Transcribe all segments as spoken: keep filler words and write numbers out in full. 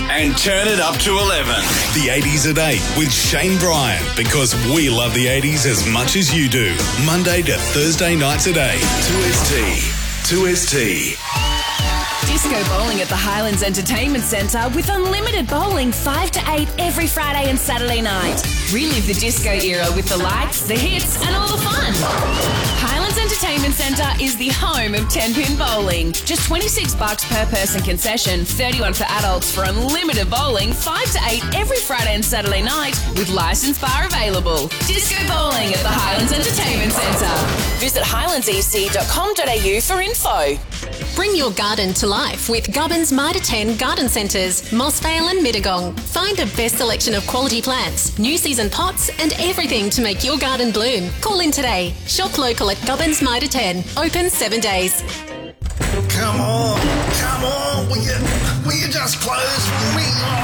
and turn it up to eleven. The eighties at eight with Shane Bryan, because we love the eighties as much as you do. Monday to Thursday nights at eight. two S T. two S T. Disco bowling at the Highlands Entertainment Centre with unlimited bowling five to eight every Friday and Saturday night. Relive the disco era with the lights, the hits and all the fun. Highlands Entertainment Centre is the home of ten-pin bowling. Just twenty-six bucks per person concession, thirty-one for adults for unlimited bowling five to eight every Friday and Saturday night with licensed bar available. Disco bowling at the Highlands Entertainment Centre. Visit highlands e c dot com dot a u for info. Bring your garden to life with Gubbins Mitre ten Garden Centres, Mossvale and Mittagong. Find the best selection of quality plants, new season pots and everything to make your garden bloom. Call in today. Shop local at Gubbins Mitre ten. Open seven days. Come on, come on, will you, will you just close me?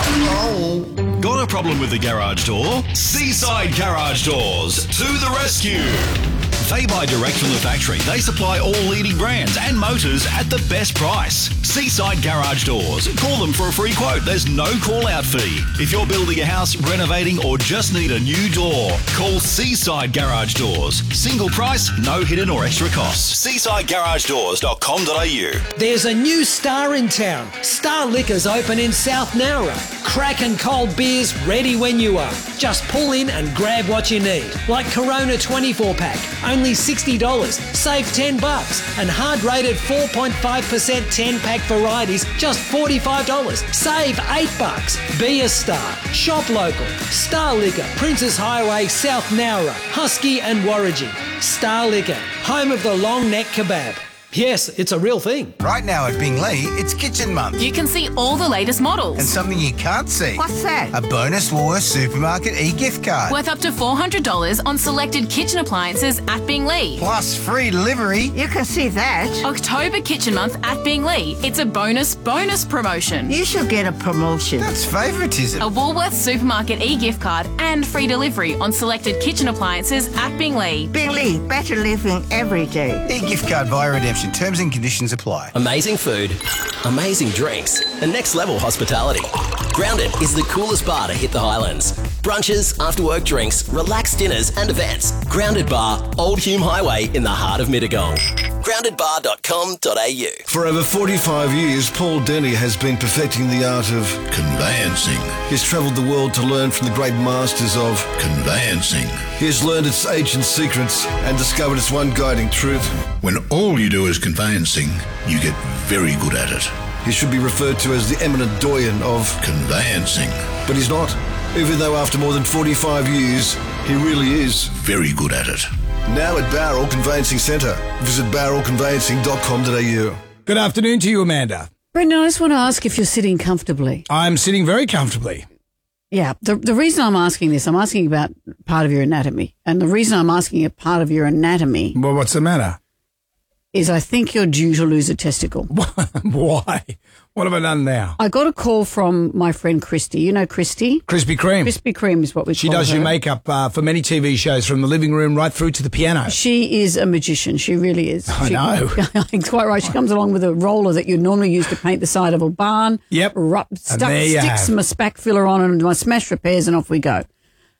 Oh. Got a problem with the garage door? Seaside Garage Doors to the rescue. They buy direct from the factory. They supply all leading brands and motors at the best price. Seaside Garage Doors. Call them for a free quote. There's no call-out fee. If you're building a house, renovating or just need a new door, call Seaside Garage Doors. Single price, no hidden or extra costs. seaside garage doors dot com dot a u. There's a new Star in town. Star Liquor's open in South Nowra. Cracking cold beers ready when you are. Just pull in and grab what you need. Like Corona twenty-four pack. Only sixty dollars. Save ten bucks. And hard-rated four point five percent ten-pack varieties, just forty-five dollars. Save eight bucks. Be a star. Shop local. Star Liquor, Princess Highway, South Nowra, Husky and Warraging. Star Liquor, home of the long neck kebab. Yes, it's a real thing. Right now at Bingley, it's Kitchen Month. You can see all the latest models. And something you can't see. What's that? A bonus Woolworths Supermarket e-gift card. Worth up to four hundred dollars on selected kitchen appliances at Bingley. Plus free delivery. You can see that. October Kitchen Month at Bingley. It's a bonus, bonus promotion. You should get a promotion. That's favouritism. A Woolworths Supermarket e-gift card and free delivery on selected kitchen appliances at Bingley. Bingley, better living every day. E-gift card via redemption. Terms and conditions apply. Amazing food, amazing drinks, and next level hospitality. Grounded is the coolest bar to hit the Highlands. Brunches, after work drinks, relaxed dinners and events. Grounded Bar, Old Hume Highway in the heart of Mittagong. grounded bar dot com dot a u. For over forty-five years, Paul Denny has been perfecting the art of conveyancing. He's travelled the world to learn from the great masters of conveyancing. He has learned its ancient secrets and discovered its one guiding truth. When all you do is conveyancing, you get very good at it. He should be referred to as the eminent doyen of conveyancing. But he's not, even though after more than forty-five years, he really is very good at it. Now at Barrel Conveyancing Centre. Visit barrel conveyancing dot com dot a u. Good afternoon to you, Amanda. Brendan, I just want to ask if you're sitting comfortably. I'm sitting very comfortably. Yeah. The, the reason I'm asking this, I'm asking about part of your anatomy. And the reason I'm asking a part of your anatomy... Well, what's the matter? ...is I think you're due to lose a testicle. Why? What have I done now? I got a call from my friend Christy. You know Christy? Krispy Kreme. Krispy Kreme is what we she call her. She does your makeup uh, for many T V shows, from the living room right through to the piano. She is a magician. She really is. I she, know. It's quite right. She comes along with a roller that you normally use to paint the side of a barn. Yep. Rup, stuck, there you sticks have. my spac filler on and my smash repairs and off we go.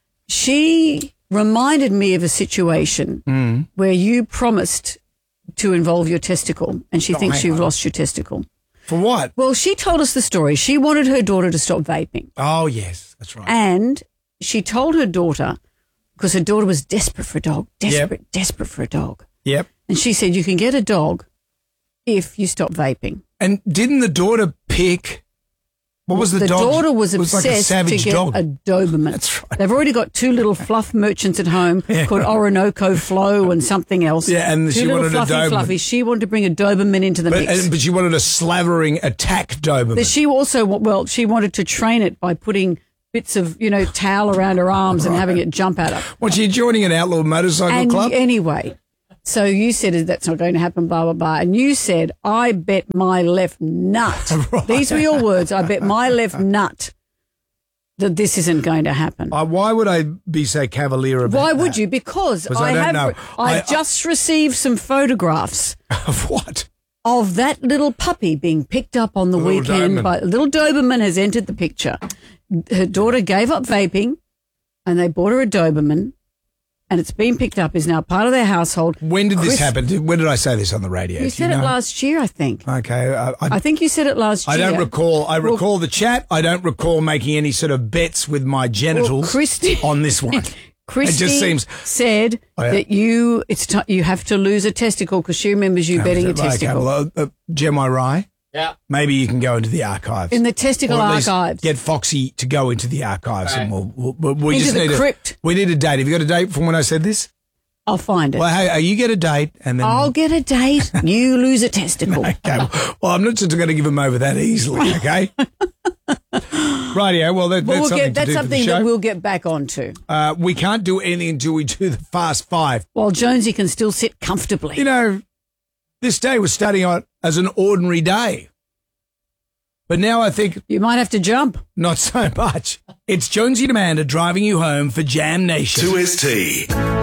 She reminded me of a situation mm. where you promised to involve your testicle and she Oh, thinks hang you've on. lost your testicle. For what? Well, she told us the story. She wanted her daughter to stop vaping. Oh, yes, that's right. And she told her daughter, because her daughter was desperate for a dog, desperate, Yep. desperate for a dog. Yep. And she said, you can get a dog if you stop vaping. And didn't the daughter pick... What was the, the dog? daughter was it was like a obsessed savage to get dog. a Doberman. That's right. They've already got two little fluff merchants at home Yeah. called Orinoco Flow and something else. Yeah, and two she little wanted a fluffy Doberman. fluffies. She wanted to bring a Doberman into the But, mix. and, but she wanted a slavering attack Doberman. But she also, well, she wanted to train it by putting bits of, you know, towel around her arms and Right. having it jump at her. What, she joining an outlaw motorcycle And club? anyway, so you said that's not going to happen, blah, blah, blah. And you said, I bet my left nut. Right. These were your words. I bet my left nut that this isn't going to happen. Uh, why would I be so cavalier about Why that? would you? Because 'Cause I, I don't have. know. I, I- just received some photographs Of what? of that little puppy being picked up on the, The little weekend Doberman. by little Doberman has entered the picture. Her daughter gave up vaping and they bought her a Doberman and it's been picked up, is now part of their household. When did this Chris- happen? Did- When did I say this on the radio? You Do said know? it last year, I think. Okay. Uh, I, I think you said it last I year. don't recall. I Well- recall the chat. I don't recall making any sort of bets with my genitals Christy- on this one. Christy it just seems said Oh, yeah. that you it's t- you have to lose a testicle because she remembers you betting a Right, okay, testicle. well, uh, uh, Gem, I Rye? Yeah. Maybe you can go into the archives. In the testicle Or at least archives. Get Foxy to go into the archives, and we'll, we'll, we'll we Into just the need crypt. A, we need a date. Have you got a date from when I said this? I'll find it. Well, hey, uh, you get a date, and then I'll get a date. You lose a testicle. Okay. Well, I'm not just going to give them over that easily. Okay. Rightio. Well, that, But that's we'll something get, to that's do for something the that show. we'll get back onto. Uh, we can't do anything until we do the Fast Five. While Jonesy can still sit comfortably. You know, this day was starting out as an ordinary day. But now I think... You might have to jump. Not so much. It's Jonesy and Amanda driving you home for Jam Nation. two S T.